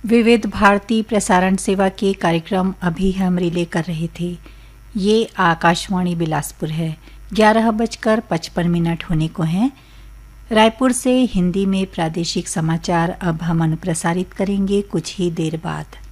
विविध भारती प्रसारण सेवा के कार्यक्रम अभी हम रिले कर रहे थे। ये आकाशवाणी बिलासपुर है। 11:55 होने को हैं। रायपुर से हिंदी में प्रादेशिक समाचार अब हम अनुप्रसारित करेंगे कुछ ही देर बाद।